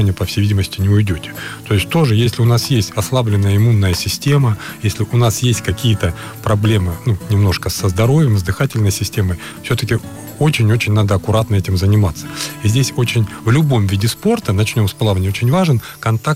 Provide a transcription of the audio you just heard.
плавания, по всей видимости, не уйдете. То есть тоже, если у нас есть ослабленная иммунная система, если у нас есть какие-то проблемы, немножко со здоровьем, с дыхательной системой, все-таки очень-очень надо аккуратно этим заниматься. И здесь в любом виде спорта, начнем с плавания, очень важен контакт